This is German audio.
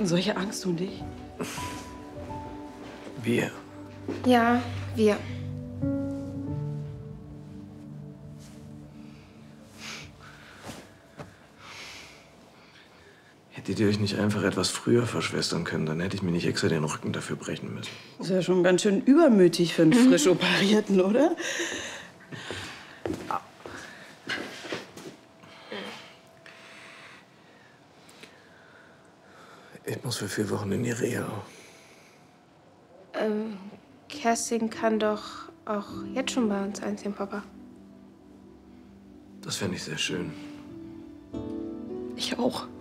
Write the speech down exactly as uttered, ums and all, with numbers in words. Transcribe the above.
hatten solche Angst um dich? Wir. Ja, wir. Hättet ihr euch nicht einfach etwas früher verschwestern können, dann hätte ich mir nicht extra den Rücken dafür brechen müssen. Das ist ja schon ganz schön übermütig für einen frisch Operierten, oder? Ich muss für vier Wochen in die Reha. Ähm, Kerstin kann doch auch jetzt schon bei uns einziehen, Papa. Das fände ich sehr schön. Ich auch.